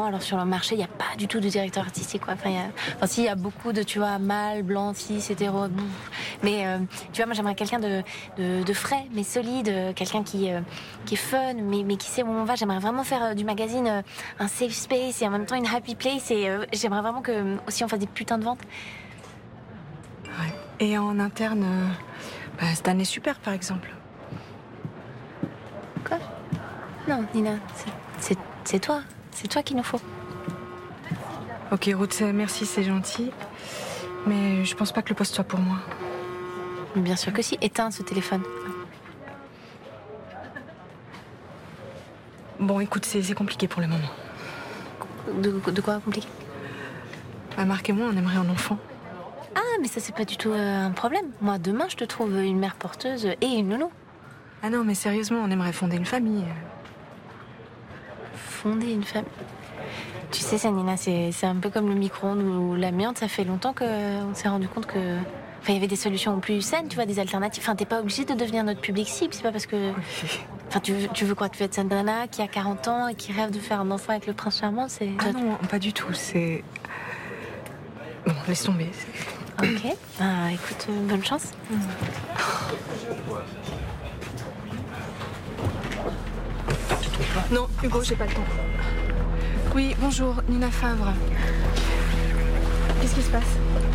alors sur le marché, il n'y a pas du tout de directeur artistique, quoi. Il y a beaucoup de, tu vois, mâles, blancs, cis, hétéros. Mais, tu vois, moi, j'aimerais quelqu'un de frais, mais solide, quelqu'un qui est fun, mais qui sait où on va. J'aimerais vraiment faire du magazine un safe space et en même temps une happy place. Et j'aimerais vraiment que aussi on fasse des putains de ventes. Ouais. Et en interne, Stan est super, par exemple. Quoi? Non, Nina, c'est toi. C'est toi qu'il nous faut. Ok, Ruth, merci, c'est gentil. Mais je pense pas que le poste soit pour moi. Bien sûr que si. Éteins ce téléphone. Bon, écoute, c'est compliqué pour le moment. De quoi compliqué? Marc et moi, on aimerait un enfant. Ah, mais ça, c'est pas du tout un problème. Moi, demain, je te trouve une mère porteuse et une nounou. Ah non, mais sérieusement, on aimerait fonder une famille. Fonder une famille. Tu sais, ça, Nina, c'est un peu comme le micro-ondes ou l'amiante. Ça fait longtemps qu'on s'est rendu compte que... il y avait des solutions plus saines, tu vois, des alternatives. T'es pas obligé de devenir notre public cible. C'est pas parce que... tu veux quoi? Tu veux être cette nana qui a 40 ans et qui rêve de faire un enfant avec le prince charmant? Ah non, pas du tout. C'est... Bon, laisse tomber. Ok. Écoute, bonne chance. Non, Hugo, j'ai pas le temps. Oui, bonjour, Nina Favre. Qu'est-ce qui se passe?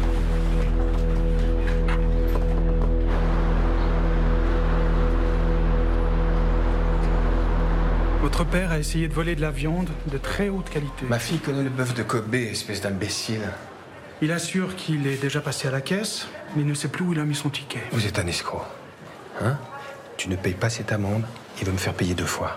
Votre père a essayé de voler de la viande de très haute qualité. Ma fille connaît le bœuf de Kobe, espèce d'imbécile. Il assure qu'il est déjà passé à la caisse, mais il ne sait plus où il a mis son ticket. Vous êtes un escroc. Hein? Tu ne payes pas cette amende, il va me faire payer 2 fois.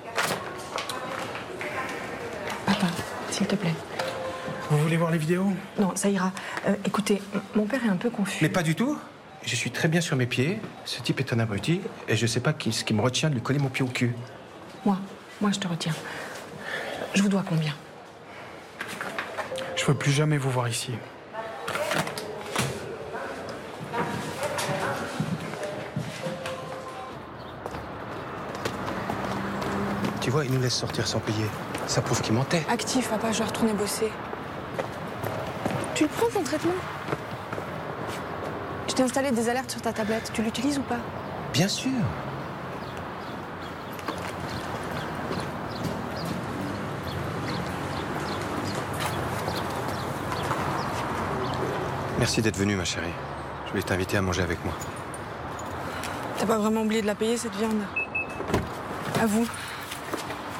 Papa, s'il te plaît. Vous voulez voir les vidéos? Non, ça ira. Écoutez, mon père est un peu confus. Mais pas du tout. Je suis très bien sur mes pieds. Ce type est un abruti et je sais pas ce qui me retient de lui coller mon pied au cul. Moi, je te retiens. Je vous dois combien? Je veux plus jamais vous voir ici. Tu vois, il nous laisse sortir sans payer. Ça prouve qu'il mentait. Actif, papa, je vais retourner bosser. Tu le prends, ton traitement? Je t'ai installé des alertes sur ta tablette. Tu l'utilises ou pas? Bien sûr. Merci d'être venue, ma chérie. Je voulais t'inviter à manger avec moi. T'as pas vraiment oublié de la payer, cette viande? À vous.